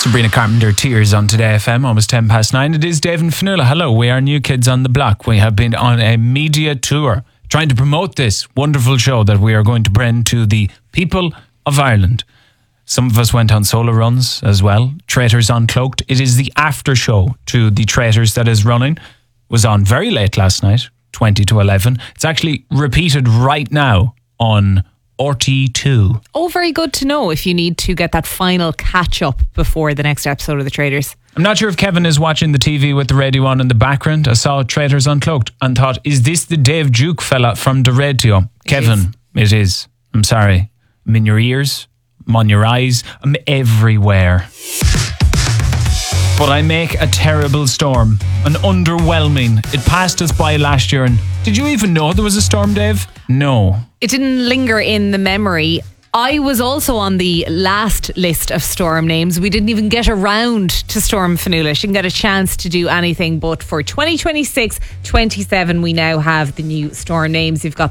Sabrina Carpenter, Tears on Today FM, almost 10 past 9. It is Dave and Fionnuala. Hello, we are New Kids on the Block. We have been on a media tour trying to promote this wonderful show that we are going to bring to the people of Ireland. Some of us went on solo runs as well. Traitors Uncloaked. It is the after show to the Traitors that is running. It was on very late last night, 20 to 11. It's actually repeated right now on RT2. Oh, very good to know if you need to get that final catch up before the next episode of The Traitors. I'm not sure if Kevin is watching the TV with the radio on in the background. I saw Traitors Uncloaked and thought, is this the Dave Duke fella from the radio? Kevin, it is. I'm sorry. I'm in your ears. I'm on your eyes. I'm everywhere. But I make a terrible storm. An underwhelming. It passed us by last year. And did you even know there was a storm, Dave? No. It didn't linger in the memory. I was also on the last list of storm names. We didn't even get around to Storm Fionnuala. She didn't get a chance to do anything. But for 2026-27, we now have the new storm names. You've got